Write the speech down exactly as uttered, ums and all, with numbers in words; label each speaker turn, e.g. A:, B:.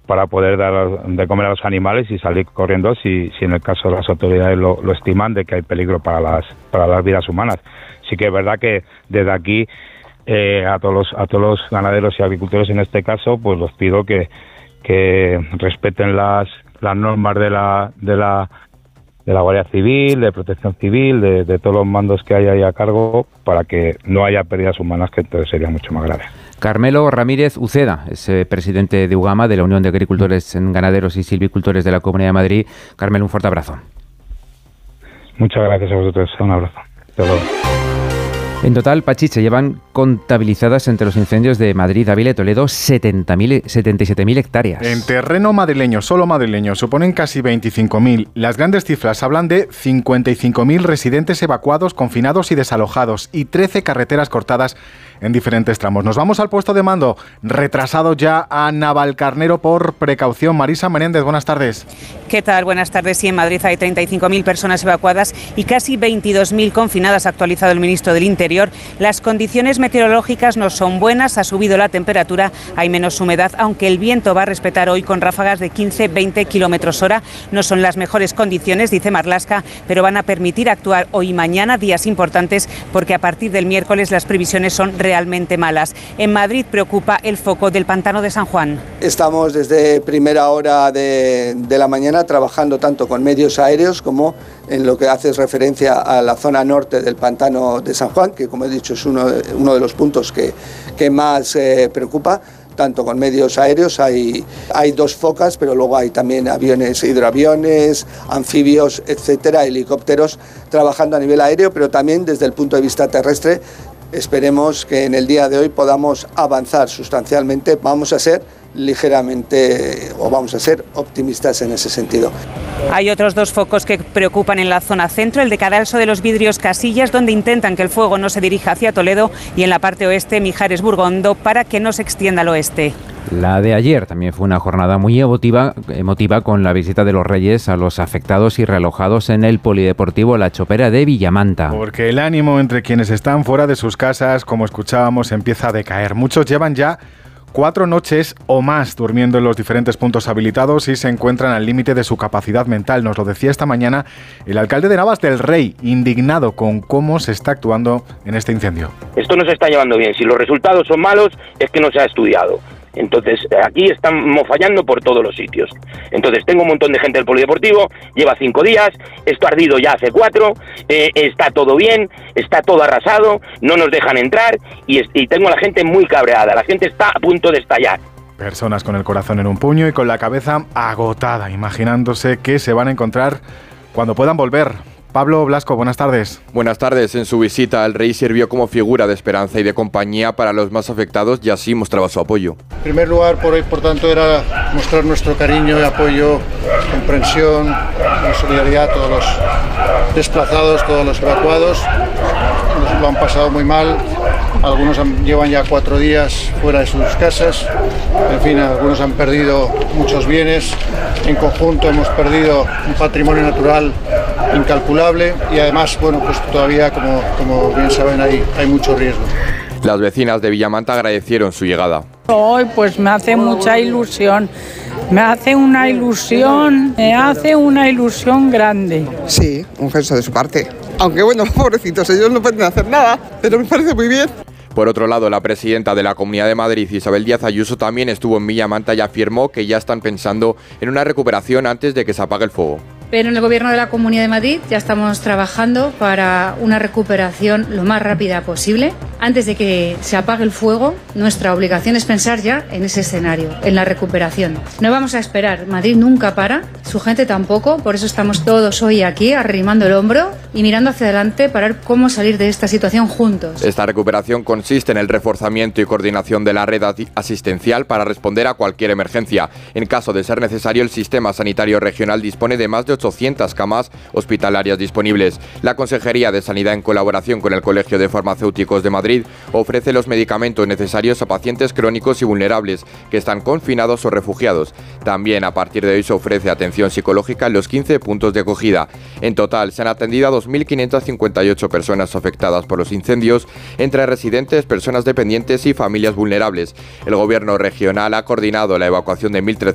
A: para poder dar de comer a los animales y salir corriendo si, si en el caso las autoridades lo, lo estiman de que hay peligro para las para las vidas humanas. Sí que es verdad que desde aquí eh, a todos los a todos los ganaderos y agricultores en este caso, pues los pido que que respeten las las normas de la de la de la Guardia Civil, de Protección Civil, de, de todos los mandos que hay ahí a cargo, para que no haya pérdidas humanas, que entonces sería mucho más grave.
B: Carmelo Ramírez Uceda es eh, presidente de UGAMA, de la Unión de Agricultores, Ganaderos y Silvicultores de la Comunidad de Madrid. Carmelo, un fuerte abrazo.
A: Muchas gracias a vosotros. Un abrazo. Hasta luego.
B: En total, Pachi, se llevan contabilizadas entre los incendios de Madrid, Ávila y Toledo setenta y siete mil hectáreas.
C: En terreno madrileño, solo madrileño, suponen casi veinticinco mil. Las grandes cifras hablan de cincuenta y cinco mil residentes evacuados, confinados y desalojados, y trece carreteras cortadas en diferentes tramos. Nos vamos al puesto de mando, retrasado ya a Navalcarnero por precaución. Marisa Menéndez, buenas tardes.
D: ¿Qué tal? Buenas tardes. Sí, en Madrid hay treinta y cinco mil personas evacuadas y casi veintidós mil confinadas, ha actualizado el ministro del Interior. Las condiciones meteorológicas no son buenas, ha subido la temperatura, hay menos humedad, aunque el viento va a respetar hoy con ráfagas de quince a veinte kilómetros hora. No son las mejores condiciones, dice Marlaska, pero van a permitir actuar hoy y mañana, días importantes, porque a partir del miércoles las previsiones son realmente malas. En Madrid preocupa el foco del pantano de San Juan.
E: Estamos desde primera hora de, de la mañana trabajando tanto con medios aéreos como en lo que hace referencia a la zona norte del pantano de San Juan, que como he dicho es uno de, uno de los puntos que, que más eh, preocupa. Tanto con medios aéreos, hay, hay dos focas, pero luego hay también aviones, hidroaviones, anfibios, etcétera, helicópteros trabajando a nivel aéreo, pero también desde el punto de vista terrestre. Esperemos que en el día de hoy podamos avanzar sustancialmente. Vamos a ser ligeramente, o vamos a ser optimistas en ese sentido.
D: Hay otros dos focos que preocupan en la zona centro, el de Cadalso de los Vidrios Casillas, donde intentan que el fuego no se dirija hacia Toledo, y en la parte oeste, Mijares Burgondo, para que no se extienda al oeste.
B: La de ayer también fue una jornada muy emotiva, emotiva con la visita de los Reyes a los afectados y realojados en el Polideportivo La Chopera de Villamanta.
C: Porque el ánimo entre quienes están fuera de sus casas, como escuchábamos, empieza a decaer. Muchos llevan ya cuatro noches o más durmiendo en los diferentes puntos habilitados y se encuentran al límite de su capacidad mental. Nos lo decía esta mañana el alcalde de Navas del Rey, indignado con cómo se está actuando en este incendio.
F: Esto no se está llevando bien. Si los resultados son malos, es que no se ha estudiado. Entonces, aquí estamos fallando por todos los sitios. Entonces, tengo un montón de gente del polideportivo, lleva cinco días, esto ha ardido ya hace cuatro, eh, está todo bien, está todo arrasado, no nos dejan entrar y, y tengo a la gente muy cabreada, la gente está a punto de estallar.
C: Personas con el corazón en un puño y con la cabeza agotada, imaginándose que se van a encontrar cuando puedan volver. Pablo Blasco, buenas tardes.
G: Buenas tardes. En su visita, el rey sirvió como figura de esperanza y de compañía para los más afectados y así mostraba su apoyo.
H: En primer lugar, por, por tanto, era mostrar nuestro cariño y apoyo, comprensión, solidaridad a todos los desplazados, todos los evacuados. Nos lo han pasado muy mal. Algunos han, llevan ya cuatro días fuera de sus casas. En fin, algunos han perdido muchos bienes. En conjunto hemos perdido un patrimonio natural incalculable y además, bueno, pues todavía, como, como bien saben, hay, hay mucho riesgo.
G: Las vecinas de Villamanta agradecieron su llegada.
I: Hoy pues me hace mucha ilusión, me hace una ilusión, me hace una ilusión grande.
J: Sí, un gesto de su parte. Aunque bueno, pobrecitos, ellos no pueden hacer nada, pero me parece muy bien.
G: Por otro lado, la presidenta de la Comunidad de Madrid, Isabel Díaz Ayuso, también estuvo en Villamanta y afirmó que ya están pensando en una recuperación antes de que se apague el fuego.
K: Pero en el Gobierno de la Comunidad de Madrid ya estamos trabajando para una recuperación lo más rápida posible. Antes de que se apague el fuego, nuestra obligación es pensar ya en ese escenario, en la recuperación. No vamos a esperar, Madrid nunca para, su gente tampoco, por eso estamos todos hoy aquí arrimando el hombro y mirando hacia adelante para ver cómo salir de esta situación juntos.
G: Esta recuperación consiste en el reforzamiento y coordinación de la red asistencial para responder a cualquier emergencia. En caso de ser necesario, el sistema sanitario regional dispone de más de ochocientas camas hospitalarias disponibles. La Consejería de Sanidad, en colaboración con el Colegio de Farmacéuticos de Madrid, ofrece los medicamentos necesarios a pacientes crónicos y vulnerables que están confinados o refugiados. También a partir de hoy se ofrece atención psicológica en los quince puntos de acogida. En total se han atendido a dos mil quinientas cincuenta y ocho personas afectadas por los incendios, entre residentes, personas dependientes y familias vulnerables. El Gobierno regional ha coordinado la evacuación de mil trescientos